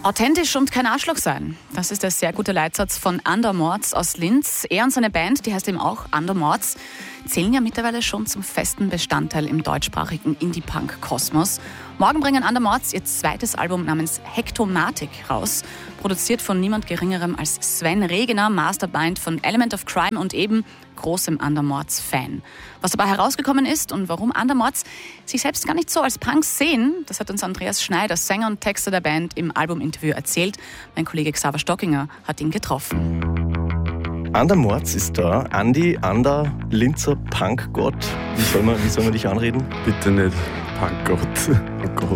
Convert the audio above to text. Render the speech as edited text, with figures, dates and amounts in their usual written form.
Authentisch und kein Arschloch sein. Das ist der sehr gute Leitsatz von Undermords aus Linz. Er und seine Band, die heißt eben auch Undermords, zählen ja mittlerweile schon zum festen Bestandteil im deutschsprachigen Indie-Punk-Kosmos. Morgen bringen Undermords ihr zweites Album namens Hektomatik raus. Produziert von niemand Geringerem als Sven Regener, Mastermind von Element of Crime und eben großem Undermords-Fan. Was dabei herausgekommen ist und warum Undermords sich selbst gar nicht so als Punks sehen, das hat uns Andreas Schneider, Sänger und Texter der Band, im Albuminterview erzählt. Mein Kollege Xaver Stockinger hat ihn getroffen. Undermords ist da. Andi, Ander, Linzer Punkgott. Wie soll man dich anreden? Bitte nicht Punkgott. Oh Gott.